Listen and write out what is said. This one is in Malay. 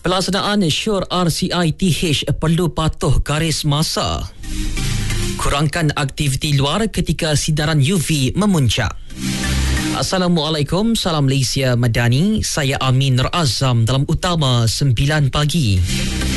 Pelaksanaan syur RCITH perlu patuh garis masa. Kurangkan aktiviti luar ketika sidaran UV memuncak. Assalamualaikum, salam Malaysia Madani. Saya Amin Nur Azam dalam Utama 9 pagi.